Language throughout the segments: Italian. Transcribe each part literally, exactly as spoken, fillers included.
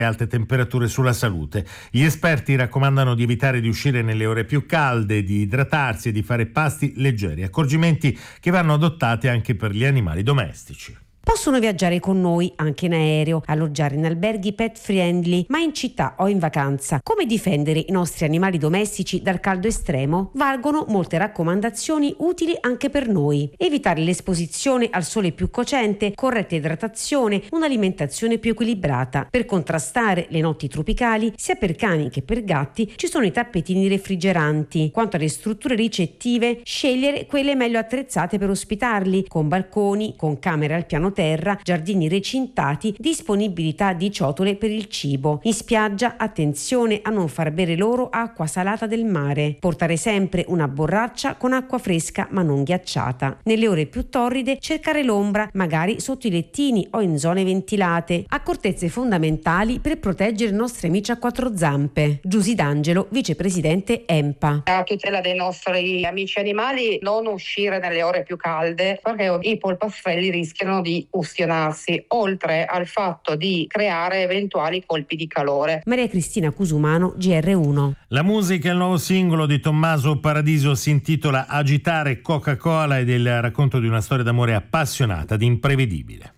e alte temperature sulla salute. Gli esperti raccomandano di evitare di uscire nelle ore più calde, di idratarsi e di fare pasti leggeri, accorgimenti che vanno adottati anche per gli animali domestici. Possono viaggiare con noi anche in aereo, alloggiare in alberghi pet friendly, ma in città o in vacanza. Come difendere i nostri animali domestici dal caldo estremo? Valgono molte raccomandazioni utili anche per noi. Evitare l'esposizione al sole più cocente, corretta idratazione, un'alimentazione più equilibrata. Per contrastare le notti tropicali, sia per cani che per gatti, ci sono i tappetini refrigeranti. Quanto alle strutture ricettive, scegliere quelle meglio attrezzate per ospitarli, con balconi, con camere al piano terra, giardini recintati, disponibilità di ciotole per il cibo. In spiaggia, attenzione a non far bere loro acqua salata del mare. Portare sempre una borraccia con acqua fresca ma non ghiacciata. Nelle ore più torride, cercare l'ombra, magari sotto i lettini o in zone ventilate. Accortezze fondamentali per proteggere i nostri amici a quattro zampe. Giusy D'Angelo, vicepresidente EMPA. A tutela dei nostri amici animali, non uscire nelle ore più calde, perché i polpastrelli rischiano di ustionarsi, oltre al fatto di creare eventuali colpi di calore. Maria Cristina Cusumano, G R uno. La musica è il nuovo singolo di Tommaso Paradiso, si intitola Agitare Coca-Cola ed è il racconto di una storia d'amore appassionata ed imprevedibile.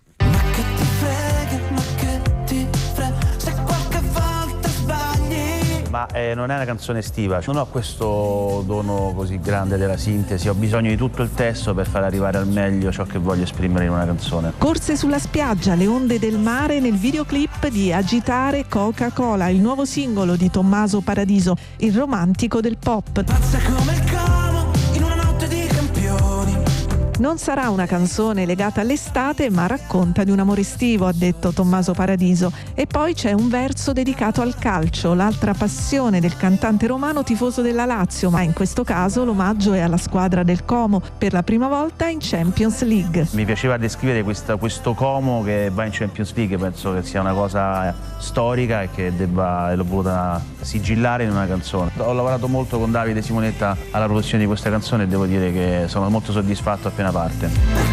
Ma eh, non è una canzone estiva, non ho questo dono così grande della sintesi, ho bisogno di tutto il testo per far arrivare al meglio ciò che voglio esprimere in una canzone. Corse sulla spiaggia, le onde del mare nel videoclip di Agitare Coca-Cola, il nuovo singolo di Tommaso Paradiso, il romantico del pop. Pazza come il Como in una notte di campioni. Non sarà una canzone legata all'estate, ma racconta di un amore estivo, ha detto Tommaso Paradiso. E poi c'è un verso dedicato al calcio, l'altra passione del cantante romano tifoso della Lazio, ma in questo caso l'omaggio è alla squadra del Como, per la prima volta in Champions League. Mi piaceva descrivere questa, questo Como che va in Champions League, penso che sia una cosa storica e che debba, l'ho voluta sigillare in una canzone. Ho lavorato molto con Davide Simonetta alla produzione di questa canzone e devo dire che sono molto soddisfatto appena parte.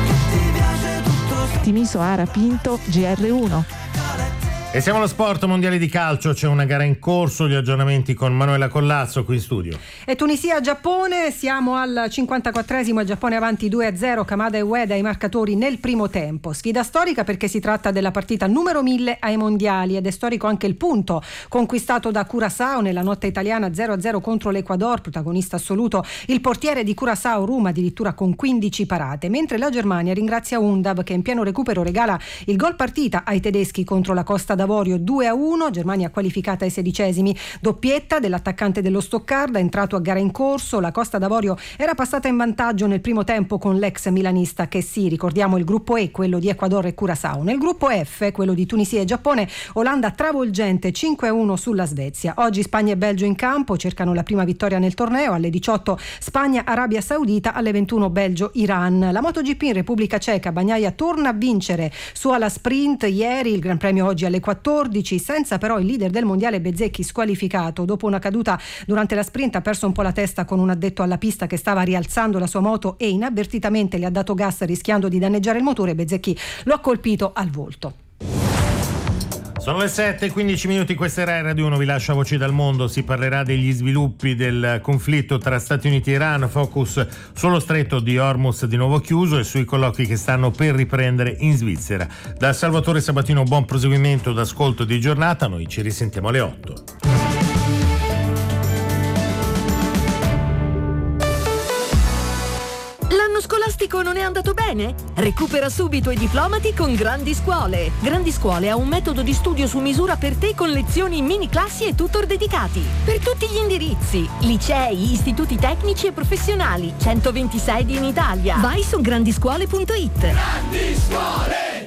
Timiso Ara Pinto, G R uno. E siamo allo sport, mondiali di calcio, c'è una gara in corso, gli aggiornamenti con Manuela Collazzo qui in studio. E Tunisia-Giappone, siamo al cinquantaquattresimo, il Giappone avanti due a zero, Kamada e Ueda ai marcatori nel primo tempo. Sfida storica perché si tratta della partita numero mille ai mondiali ed è storico anche il punto conquistato da Curaçao nella notte italiana zero a zero contro l'Ecuador, protagonista assoluto il portiere di Curaçao Ruma, addirittura con quindici parate, mentre la Germania ringrazia Undav che in pieno recupero regala il gol partita ai tedeschi contro la Costa d'Avorio due a uno, Germania qualificata ai sedicesimi, doppietta dell'attaccante dello Stoccarda entrato a gara in corso. La Costa d'Avorio era passata in vantaggio nel primo tempo con l'ex milanista che sì, ricordiamo il gruppo E, quello di Ecuador e Curaçao. Nel gruppo F, quello di Tunisia e Giappone, Olanda travolgente cinque a uno sulla Svezia. Oggi Spagna e Belgio in campo, cercano la prima vittoria nel torneo, alle diciotto Spagna Arabia Saudita, alle ventuno Belgio Iran. La MotoGP in Repubblica Ceca, Bagnaia torna a vincere su alla sprint ieri, il Gran Premio oggi alle quattordici, senza però il leader del mondiale Bezzecchi squalificato. Dopo una caduta durante la sprint ha perso un po' la testa con un addetto alla pista che stava rialzando la sua moto e inavvertitamente le ha dato gas rischiando di danneggiare il motore. Bezzecchi lo ha colpito al volto. Sono le sette e quindici minuti, questa era Radio uno, vi lascio a Voci dal Mondo. Si parlerà degli sviluppi del conflitto tra Stati Uniti e Iran, focus sullo stretto di Hormuz di nuovo chiuso e sui colloqui che stanno per riprendere in Svizzera. Da Salvatore Sabatino buon proseguimento d'ascolto di giornata, noi ci risentiamo alle otto. Scolastico non è andato bene? Recupera subito i diplomati con Grandi Scuole. Grandi Scuole ha un metodo di studio su misura per te con lezioni, mini classi e tutor dedicati. Per tutti gli indirizzi, licei, istituti tecnici e professionali, centoventi sedi in Italia. Vai su grandiscuole punto it. Grandi Scuole!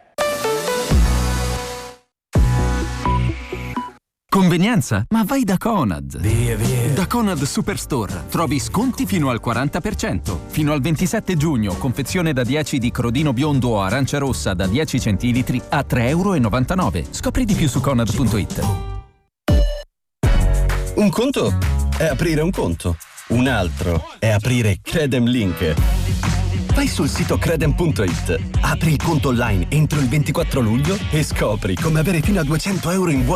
Convenienza? Ma vai da Conad! Via, via! Da Conad Superstore trovi sconti fino al quaranta per cento. Fino al ventisette giugno, confezione da dieci di crodino biondo o arancia rossa da dieci centilitri a tre e novantanove euro. Scopri di più su conad punto it. Un conto è aprire un conto. Un altro è aprire Credem Link. Vai sul sito credem punto it, apri il conto online entro il ventiquattro luglio e scopri come avere fino a duecento euro in buona